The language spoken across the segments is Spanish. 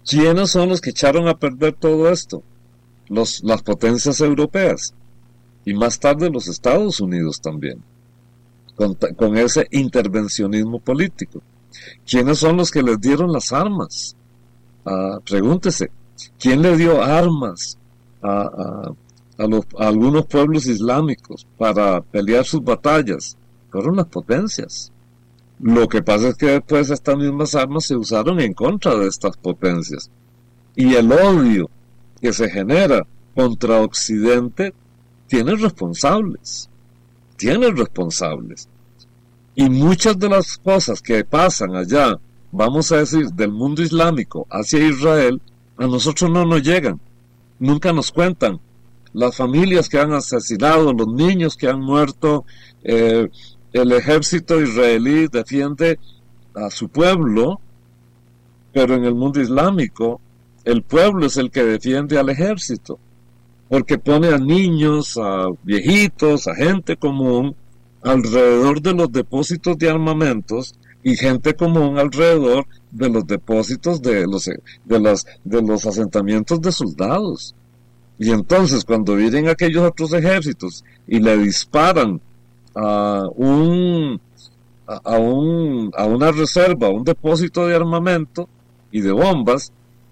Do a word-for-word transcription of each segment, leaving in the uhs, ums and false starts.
¿Quiénes son los que echaron a perder todo esto? Los, las potencias europeas y más tarde los Estados Unidos también, con, con ese intervencionismo político. ¿Quiénes son los que les dieron las armas? Ah, pregúntese, ¿quién le dio armas a, a, a, los, a algunos pueblos islámicos para pelear sus batallas? Fueron las potencias. Lo que pasa es que después estas mismas armas se usaron en contra de estas potencias. Y el odio que se genera contra Occidente tiene responsables. Tiene responsables. Y muchas de las cosas que pasan allá, vamos a decir, del mundo islámico hacia Israel, a nosotros no nos llegan. Nunca nos cuentan. Las familias que han asesinado, los niños que han muerto, eh, el ejército israelí defiende a su pueblo, pero en el mundo islámico el pueblo es el que defiende al ejército, porque pone a niños, a viejitos, a gente común alrededor de los depósitos de armamentos y gente común alrededor de los depósitos de los, de los, de los asentamientos de soldados. Y entonces cuando vienen aquellos otros ejércitos y le disparan a un a, a un a una reserva, a un depósito de armamento y de bombas,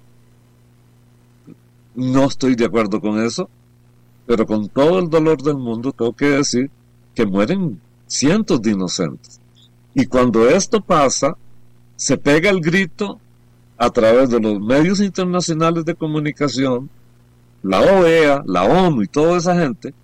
no estoy de acuerdo con eso, pero con todo el dolor del mundo tengo que decir que mueren cientos de inocentes. Y cuando esto pasa, se pega el grito a través de los medios internacionales de comunicación, la O E A, la ONU y toda esa gente,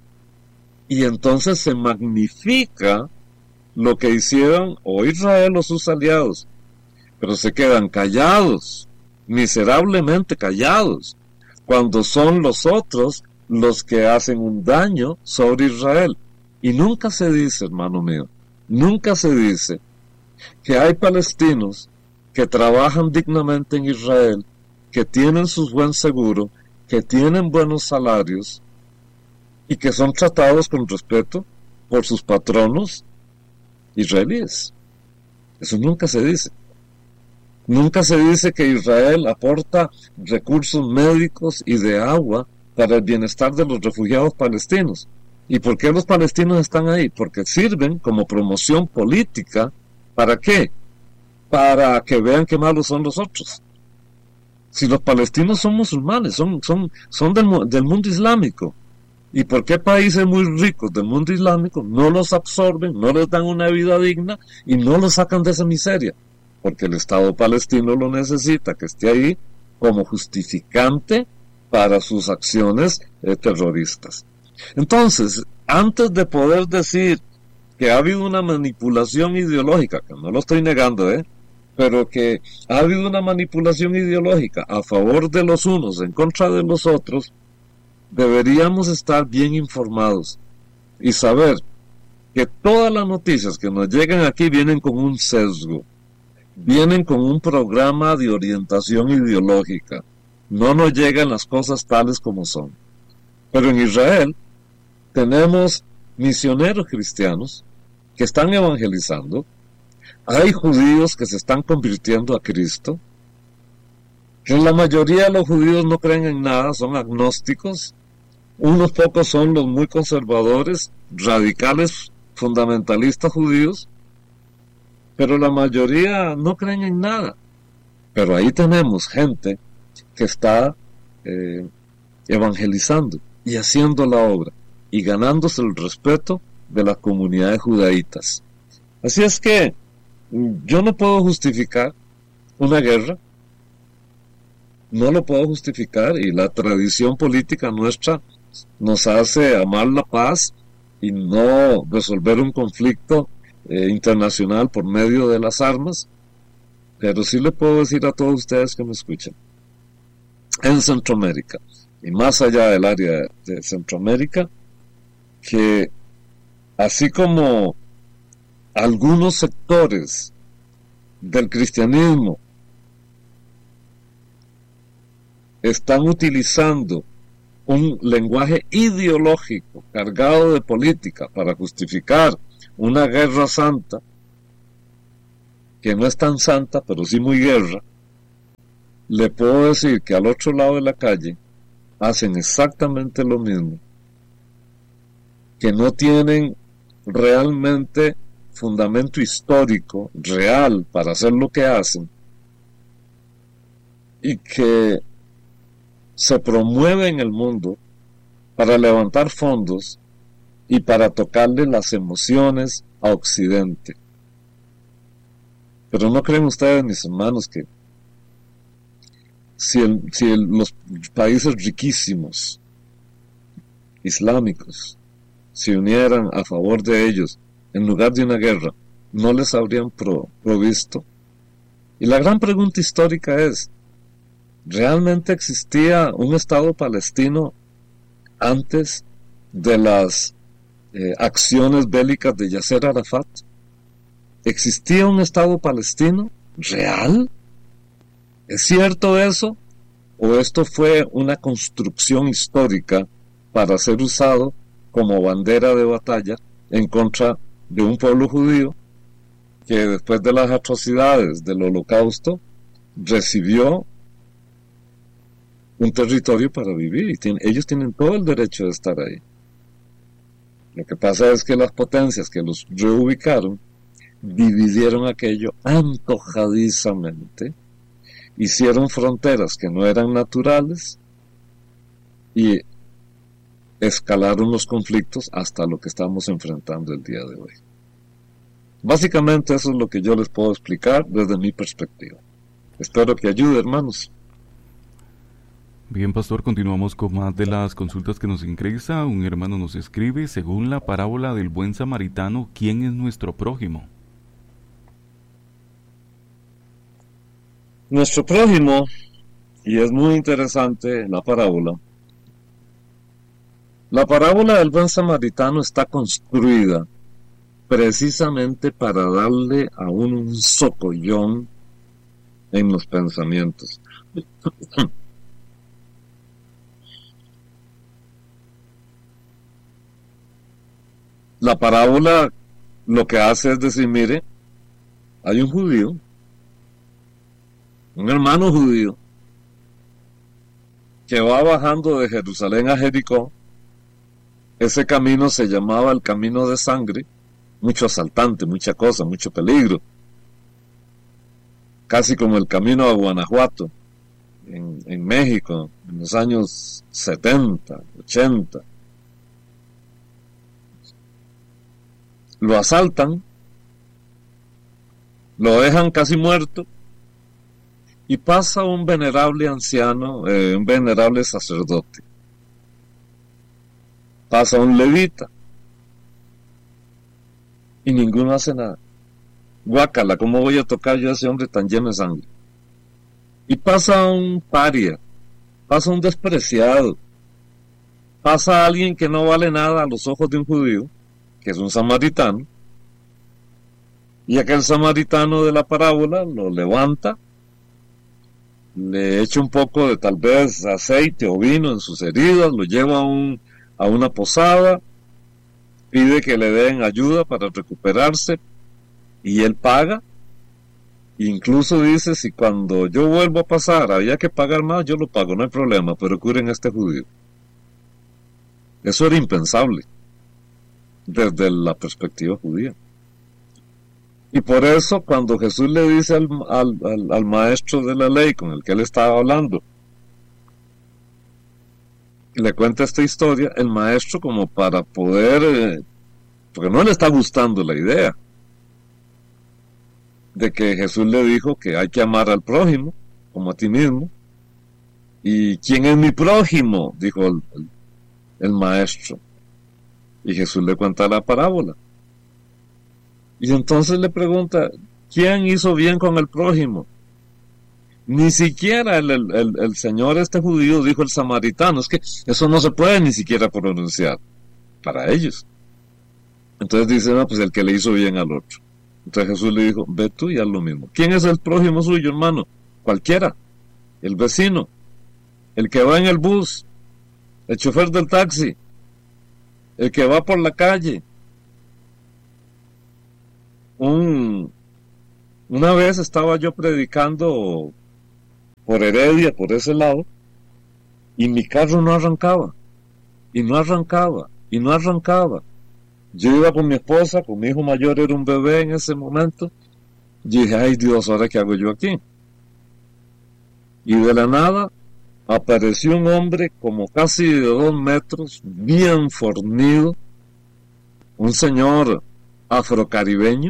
y entonces se magnifica lo que hicieron o Israel o sus aliados, pero se quedan callados, miserablemente callados, cuando son los otros los que hacen un daño sobre Israel. Y nunca se dice, hermano mío, nunca se dice que hay palestinos que trabajan dignamente en Israel, que tienen su buen seguro, que tienen buenos salarios, y que son tratados con respeto por sus patronos israelíes. Eso nunca se dice. Nunca se dice que Israel aporta recursos médicos y de agua para el bienestar de los refugiados palestinos. ¿Y por qué los palestinos están ahí? Porque sirven como promoción política. ¿Para qué? Para que vean qué malos son los otros. Si los palestinos son musulmanes, son, son, son del, del mundo islámico. ¿Y por qué países muy ricos del mundo islámico no los absorben, no les dan una vida digna y no los sacan de esa miseria? Porque el Estado palestino lo necesita, que esté ahí como justificante para sus acciones eh, terroristas. Entonces, antes de poder decir que ha habido una manipulación ideológica, que no lo estoy negando, ¿eh? pero que ha habido una manipulación ideológica a favor de los unos en contra de los otros, deberíamos estar bien informados y saber que todas las noticias que nos llegan aquí vienen con un sesgo, vienen con un programa de orientación ideológica, no nos llegan las cosas tales como son. Pero en Israel tenemos misioneros cristianos que están evangelizando, hay judíos que se están convirtiendo a Cristo, que la mayoría de los judíos no creen en nada, son agnósticos, unos pocos son los muy conservadores, radicales, fundamentalistas judíos, pero la mayoría no creen en nada. Pero ahí tenemos gente que está eh, evangelizando y haciendo la obra y ganándose el respeto de las comunidades judaítas. Así es que yo no puedo justificar una guerra, no lo puedo justificar, y la tradición política nuestra nos hace amar la paz y no resolver un conflicto eh, internacional por medio de las armas, pero sí le puedo decir a todos ustedes que me escuchan, en Centroamérica y más allá del área de Centroamérica, que así como algunos sectores del cristianismo están utilizando un lenguaje ideológico cargado de política para justificar una guerra santa, que no es tan santa, pero sí muy guerra, le puedo decir que al otro lado de la calle hacen exactamente lo mismo, que no tienen realmente fundamento histórico real para hacer lo que hacen, y que se promueve en el mundo para levantar fondos y para tocarle las emociones a Occidente. Pero ¿no creen ustedes, mis hermanos, que si, el, si el, los países riquísimos islámicos se unieran a favor de ellos en lugar de una guerra, no les habrían pro, provisto? Y la gran pregunta histórica es, ¿realmente existía un Estado palestino antes de las eh, acciones bélicas de Yasser Arafat? ¿Existía un Estado palestino real? ¿Es cierto eso? ¿O esto fue una construcción histórica para ser usado como bandera de batalla en contra de un pueblo judío que después de las atrocidades del Holocausto recibió un territorio para vivir, y tiene, ellos tienen todo el derecho de estar ahí? Lo que pasa es que las potencias que los reubicaron dividieron aquello antojadizamente, hicieron fronteras que no eran naturales y escalaron los conflictos hasta lo que estamos enfrentando el día de hoy. Básicamente eso es lo que yo les puedo explicar desde mi perspectiva. Espero que ayude, hermanos. Bien, pastor, continuamos con más de las consultas que nos ingresa. Un hermano nos escribe: según la parábola del buen samaritano, ¿quién es nuestro prójimo? Nuestro prójimo, y es muy interesante la parábola, la parábola del buen samaritano está construida precisamente para darle a uno un socollón en los pensamientos. La parábola lo que hace es decir, mire, hay un judío, un hermano judío, que va bajando de Jerusalén a Jericó. Ese camino se llamaba el camino de sangre, mucho asaltante, mucha cosa, mucho peligro, casi como el camino a Guanajuato, en, en México, en los años setenta, ochenta. Lo asaltan, lo dejan casi muerto, y pasa un venerable anciano, eh, un venerable sacerdote, pasa un levita, y ninguno hace nada. Guácala, ¿cómo voy a tocar yo a ese hombre tan lleno de sangre? Y pasa un paria, pasa un despreciado, pasa alguien que no vale nada a los ojos de un judío, que es un samaritano, y aquel samaritano de la parábola lo levanta, le echa un poco de tal vez aceite o vino en sus heridas, lo lleva a, un, a una posada, pide que le den ayuda para recuperarse, y él paga. Incluso dice, si cuando yo vuelvo a pasar había que pagar más, yo lo pago, no hay problema, pero curen a este judío. Eso era impensable desde la perspectiva judía. Y por eso cuando Jesús le dice al, al, al, al maestro de la ley con el que él estaba hablando, le cuenta esta historia, el maestro, como para poder, eh, porque no le está gustando la idea de que Jesús le dijo que hay que amar al prójimo como a ti mismo. ¿Y quién es mi prójimo?, dijo el, el, el maestro. Y Jesús le cuenta la parábola. Y entonces le pregunta, ¿quién hizo bien con el prójimo? Ni siquiera el, el, el, el señor este judío dijo el samaritano. Es que eso no se puede ni siquiera pronunciar para ellos. Entonces dice, no, pues el que le hizo bien al otro. Entonces Jesús le dijo, ve tú y haz lo mismo. ¿Quién es el prójimo suyo, hermano? Cualquiera. El vecino, el que va en el bus, el chofer del taxi, el que va por la calle. Un, una vez estaba yo predicando por Heredia, por ese lado, y mi carro no arrancaba, y no arrancaba, y no arrancaba. Yo iba con mi esposa, con mi hijo mayor, era un bebé en ese momento, y dije, ay Dios, ¿ahora qué hago yo aquí? Y de la nada apareció un hombre como casi de dos metros, bien fornido, un señor afrocaribeño,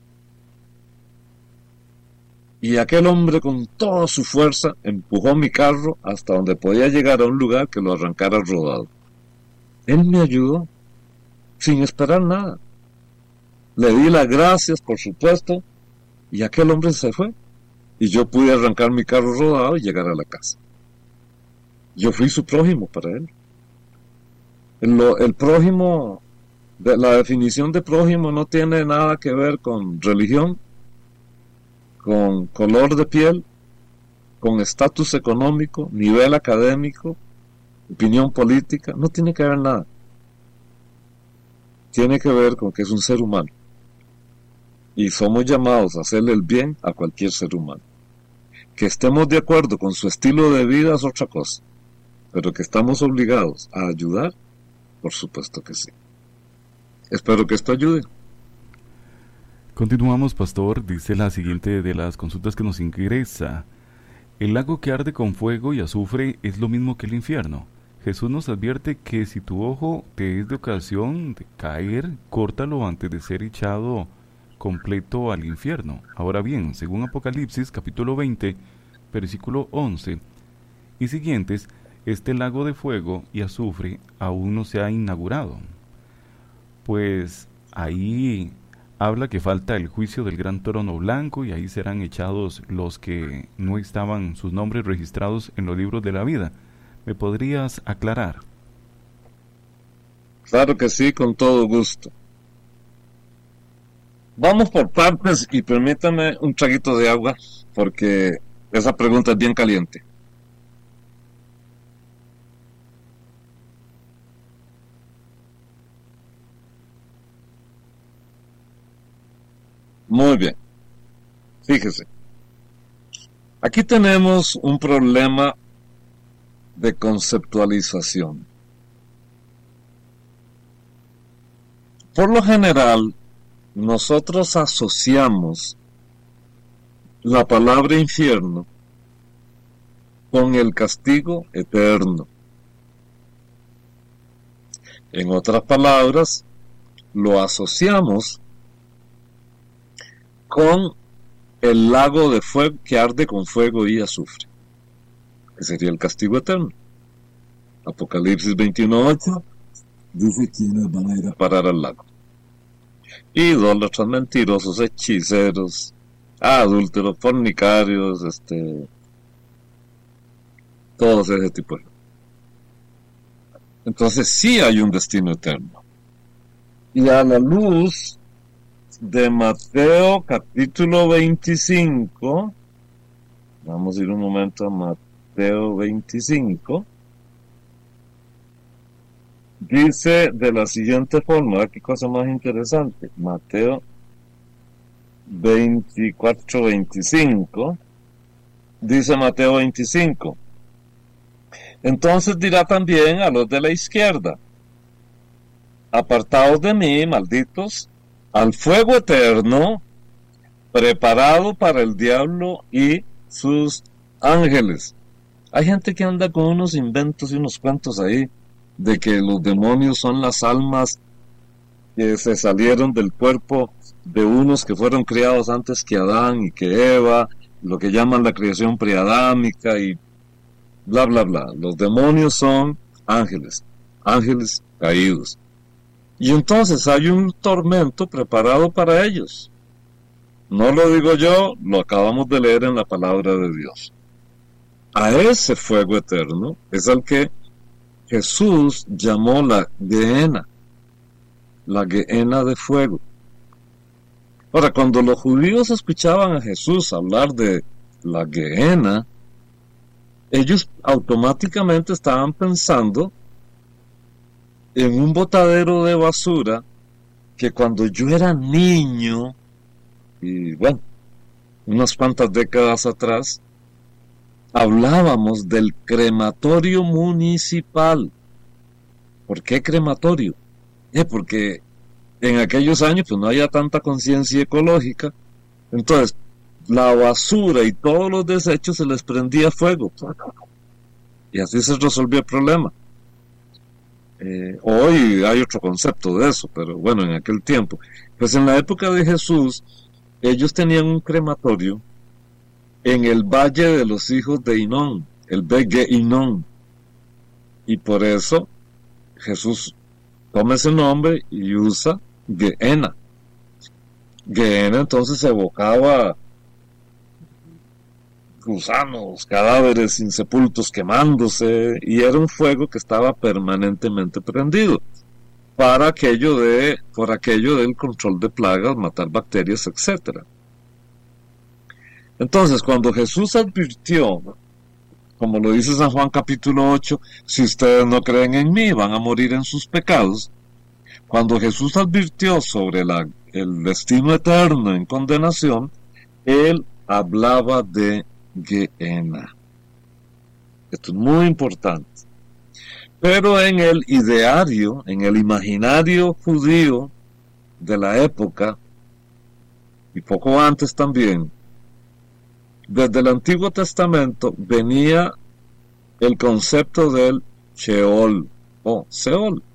y aquel hombre con toda su fuerza empujó mi carro hasta donde podía llegar a un lugar que lo arrancara rodado. Él me ayudó, sin esperar nada. Le di las gracias, por supuesto, y aquel hombre se fue. Y yo pude arrancar mi carro rodado y llegar a la casa. Yo fui su prójimo para él. El, el prójimo, de, la definición de prójimo no tiene nada que ver con religión, con color de piel, con estatus económico, nivel académico, opinión política, no tiene que ver nada. Tiene que ver con que es un ser humano. Y somos llamados a hacerle el bien a cualquier ser humano. Que estemos de acuerdo con su estilo de vida es otra cosa, pero que estamos obligados a ayudar, por supuesto que sí. Espero que esto ayude. Continuamos, pastor. Dice la siguiente de las consultas que nos ingresa: el lago que arde con fuego y azufre es lo mismo que el infierno. Jesús nos advierte que si tu ojo te es de ocasión de caer, córtalo antes de ser echado completo al infierno. Ahora bien, según Apocalipsis capítulo veinte, versículo once y siguientes, este lago de fuego y azufre aún no se ha inaugurado. Pues ahí habla que falta el juicio del gran trono blanco, y ahí serán echados los que no estaban sus nombres registrados en los libros de la vida. ¿Me podrías aclarar? Claro que sí, con todo gusto. Vamos por partes y permítame un traguito de agua, porque esa pregunta es bien caliente. Muy bien. Fíjese. Aquí tenemos un problema de conceptualización. Por lo general, nosotros asociamos la palabra infierno con el castigo eterno. En otras palabras, lo asociamos con el lago de fuego que arde con fuego y azufre, que sería el castigo eterno. Apocalipsis veintiuno ocho dice quiénes van a ir a parar al lago: idólatras, mentirosos, hechiceros, adúlteros, fornicarios, este, todos ese tipo de... Entonces sí hay un destino eterno. Y a la luz de Mateo capítulo veinticinco, vamos a ir un momento a Mateo veinticinco, dice de la siguiente forma, qué cosa más interesante, Mateo veinticuatro veinticinco, dice Mateo veinticinco: entonces dirá también a los de la izquierda: apartaos de mí, malditos, al fuego eterno, preparado para el diablo y sus ángeles. Hay gente que anda con unos inventos y unos cuentos ahí, de que los demonios son las almas que se salieron del cuerpo de unos que fueron criados antes que Adán y que Eva, lo que llaman la creación preadámica y bla bla bla. Los demonios son ángeles, ángeles caídos. Y entonces hay un tormento preparado para ellos. No lo digo yo, lo acabamos de leer en la palabra de Dios. A ese fuego eterno es al que Jesús llamó la Gehenna, la Gehenna de fuego. Ahora, cuando los judíos escuchaban a Jesús hablar de la Gehenna, ellos automáticamente estaban pensando en un botadero de basura que cuando yo era niño, y bueno, unas cuantas décadas atrás, hablábamos del crematorio municipal. ¿Por qué crematorio? Eh, porque en aquellos años pues no había tanta conciencia ecológica, entonces la basura y todos los desechos se les prendía fuego y así se resolvió el problema. Eh, hoy hay otro concepto de eso, pero bueno, en aquel tiempo, pues en la época de Jesús, ellos tenían un crematorio en el Valle de los Hijos de Hinón, el Bege Hinón, y por eso Jesús toma ese nombre y usa Gehenna. Gehenna entonces evocaba gusanos, cadáveres insepultos quemándose, y era un fuego que estaba permanentemente prendido para aquello de, por aquello del control de plagas, matar bacterias, etcétera. Entonces, cuando Jesús advirtió, como lo dice San Juan capítulo ocho, si ustedes no creen en mí, van a morir en sus pecados. Cuando Jesús advirtió sobre la, el destino eterno en condenación, él hablaba de Gehenna. Esto es muy importante. Pero en el ideario, en el imaginario judío de la época, y poco antes también, desde el Antiguo Testamento venía el concepto del Sheol o Seol.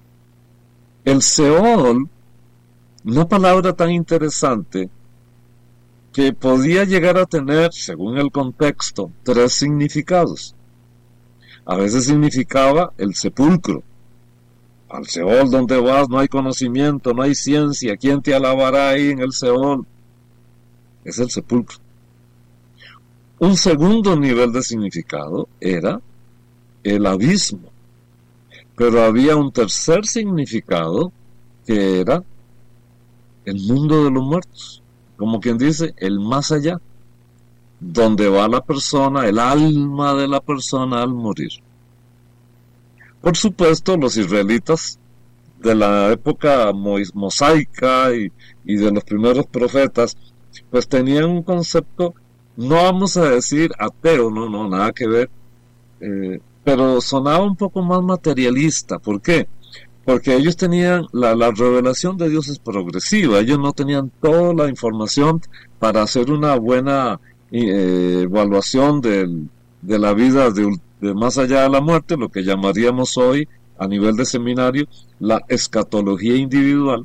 El Seol, una palabra tan interesante que podía llegar a tener, según el contexto, tres significados. A veces significaba el sepulcro. Al Seol donde vas no hay conocimiento, no hay ciencia. ¿Quién te alabará ahí en el Seol? Es el sepulcro. Un segundo nivel de significado era el abismo. Pero había un tercer significado que era el mundo de los muertos. Como quien dice, el más allá, donde va la persona, el alma de la persona al morir. Por supuesto, los israelitas de la época mosaica y, y de los primeros profetas, pues tenían un concepto, no vamos a decir ateo, no, no, nada que ver, eh, pero sonaba un poco más materialista. ¿Por qué? Porque ellos tenían, la, la revelación de Dios es progresiva, ellos no tenían toda la información para hacer una buena eh, evaluación del, de la vida de, de más allá de la muerte, lo que llamaríamos hoy, a nivel de seminario, la escatología individual.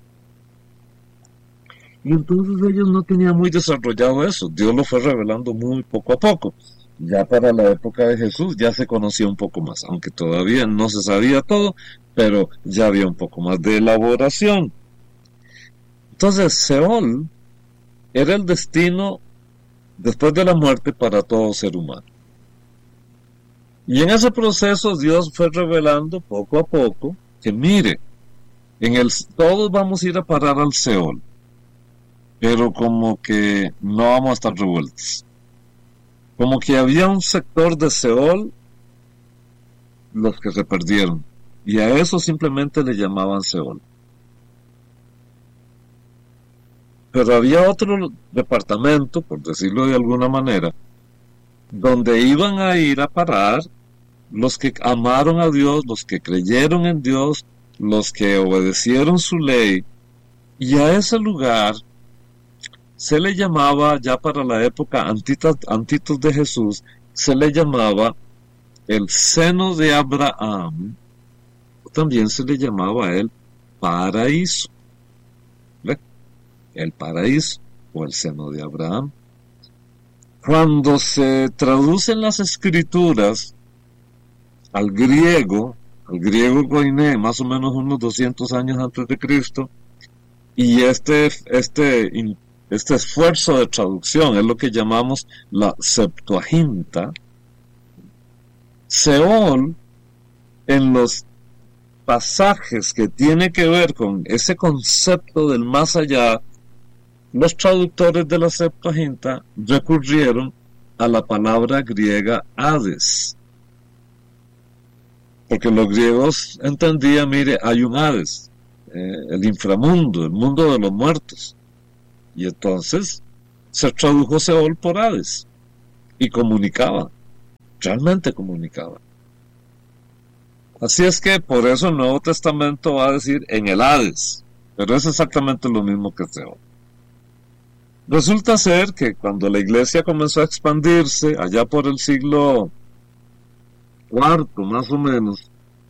Y entonces ellos no tenían muy desarrollado eso, Dios lo fue revelando muy poco a poco. Ya para la época de Jesús ya se conocía un poco más, aunque todavía no se sabía todo, pero ya había un poco más de elaboración. Entonces, Seol era el destino después de la muerte para todo ser humano. Y en ese proceso Dios fue revelando poco a poco que mire, en el, todos vamos a ir a parar al Seol, pero como que no vamos a estar revueltos. Como que había un sector de Seol, los que se perdieron, y a eso simplemente le llamaban Seol. Pero había otro departamento, por decirlo de alguna manera, donde iban a ir a parar los que amaron a Dios, los que creyeron en Dios, los que obedecieron su ley, y a ese lugar se le llamaba, ya para la época antitas, antitos de Jesús, se le llamaba el seno de Abraham, también se le llamaba el paraíso. ¿Ve? El paraíso o el seno de Abraham. Cuando se traducen las escrituras al griego, al griego koiné, más o menos unos doscientos años antes de Cristo, y este, este, este esfuerzo de traducción es lo que llamamos la Septuaginta. Seol, en los pasajes que tiene que ver con ese concepto del más allá, los traductores de la Septuaginta recurrieron a la palabra griega Hades, porque los griegos entendían, mire, hay un Hades, eh, el inframundo, el mundo de los muertos, y entonces se tradujo Seol por Hades y comunicaba realmente comunicaba. Así es que por eso el Nuevo Testamento va a decir en el Hades, pero es exactamente lo mismo que Seol. Resulta ser que cuando la iglesia comenzó a expandirse, allá por el siglo cuarto más o menos,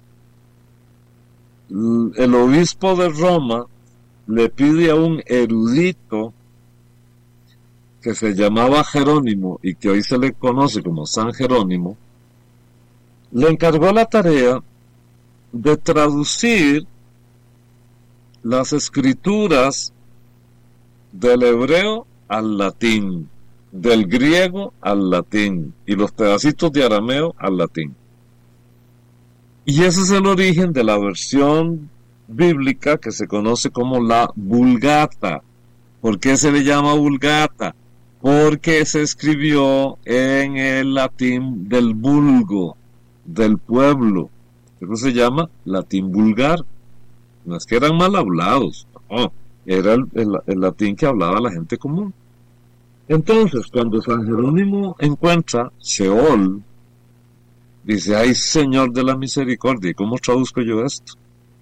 el obispo de Roma le pide a un erudito que se llamaba Jerónimo y que hoy se le conoce como San Jerónimo, le encargó la tarea de traducir las escrituras del hebreo al latín, del griego al latín y los pedacitos de arameo al latín. Y ese es el origen de la versión bíblica que se conoce como la Vulgata. ¿Por qué se le llama Vulgata? Porque se escribió en el latín del vulgo, del pueblo. Eso se llama latín vulgar. No es que eran mal hablados, no, era el, el, el latín que hablaba la gente común. Entonces, cuando San Jerónimo encuentra Seol, dice, ay Señor de la misericordia, ¿y cómo traduzco yo esto?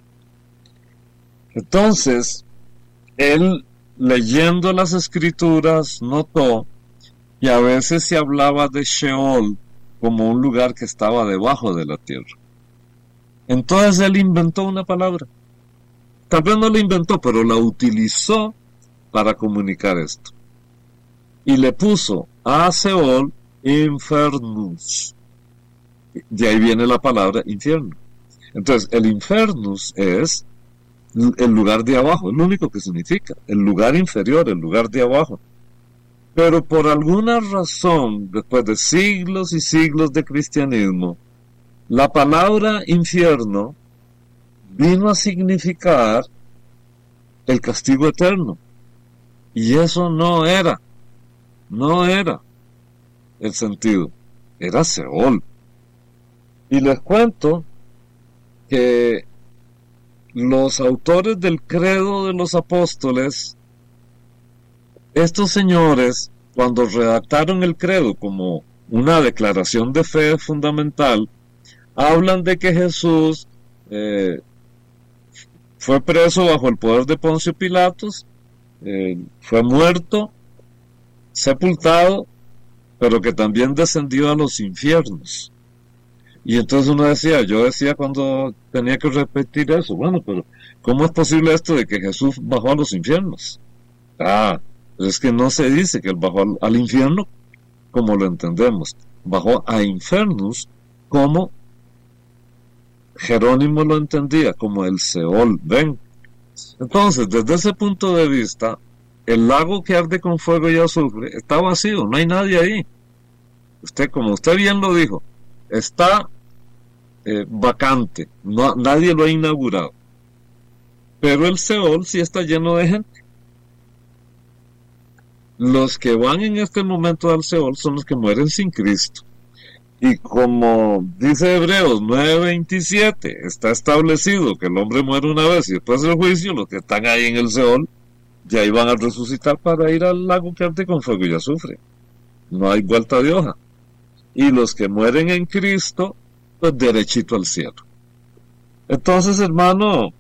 Entonces, él, leyendo las escrituras, notó que a veces se hablaba de Sheol como un lugar que estaba debajo de la tierra. Entonces él inventó una palabra. Tal vez no la inventó, pero la utilizó para comunicar esto. Y le puso a Seol infernus. De ahí viene la palabra infierno. Entonces, el infernus es el lugar de abajo, es lo único que significa, el lugar inferior, el lugar de abajo. Pero por alguna razón, después de siglos y siglos de cristianismo, la palabra infierno vino a significar el castigo eterno. Y eso no era, no era el sentido, era Seol. Y les cuento que los autores del credo de los apóstoles, estos señores, cuando redactaron el credo como una declaración de fe fundamental, hablan de que Jesús eh, fue preso bajo el poder de Poncio Pilatos, eh, fue muerto, sepultado, pero que también descendió a los infiernos. Y entonces uno decía, yo decía cuando tenía que repetir eso, bueno, pero ¿cómo es posible esto de que Jesús bajó a los infiernos? Ah, es que no se dice que él bajó al, al infierno como lo entendemos, bajó a infernus como Jerónimo lo entendía, como el Seol, ¿ven? Entonces, desde ese punto de vista, el lago que arde con fuego y azufre está vacío, no hay nadie ahí. Usted, como usted bien lo dijo, está eh, vacante, no, nadie lo ha inaugurado. Pero el Seol sí está lleno de gente. Los que van en este momento al Seol son los que mueren sin Cristo. Y como dice Hebreos nueve veintisiete, está establecido que el hombre muere una vez y después del juicio, los que están ahí en el Seol, ya iban a resucitar para ir al lago que arde con fuego y azufre. No hay vuelta de hoja. Y los que mueren en Cristo, pues derechito al cielo. Entonces, hermano,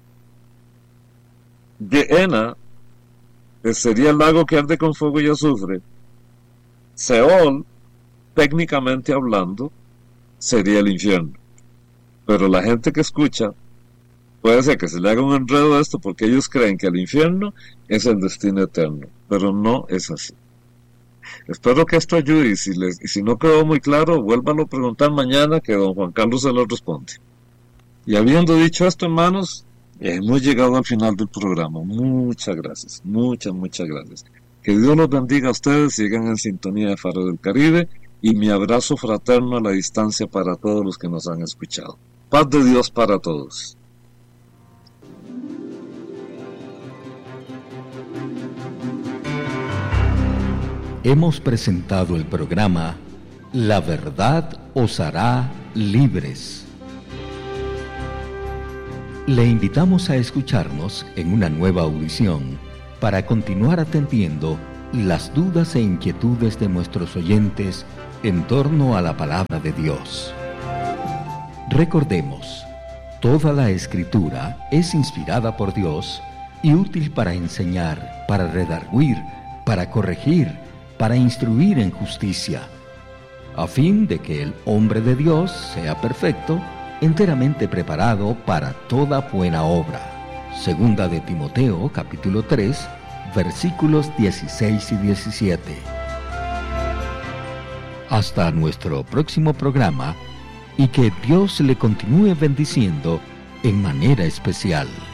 Gehenna, que sería el lago que arde con fuego y azufre, Seol, técnicamente hablando, sería el infierno. Pero la gente que escucha, puede ser que se le haga un enredo a esto porque ellos creen que el infierno es el destino eterno, pero no es así. Espero que esto ayude y si, les, y si no quedó muy claro, vuélvanlo a preguntar mañana que don Juan Carlos se lo responde. Y habiendo dicho esto, hermanos, hemos llegado al final del programa. Muchas gracias, muchas, muchas gracias. Que Dios los bendiga a ustedes, sigan en sintonía de Faro del Caribe, y mi abrazo fraterno a la distancia para todos los que nos han escuchado. Paz de Dios para todos. Hemos presentado el programa La Verdad os hará libres. Le invitamos a escucharnos en una nueva audición para continuar atendiendo las dudas e inquietudes de nuestros oyentes en torno a la palabra de Dios. Recordemos, toda la Escritura es inspirada por Dios y útil para enseñar, para redarguir, para corregir, para instruir en justicia, a fin de que el hombre de Dios sea perfecto, enteramente preparado para toda buena obra. Segunda de Timoteo, capítulo tres, versículos dieciséis y diecisiete. Hasta nuestro próximo programa, y que Dios le continúe bendiciendo en manera especial.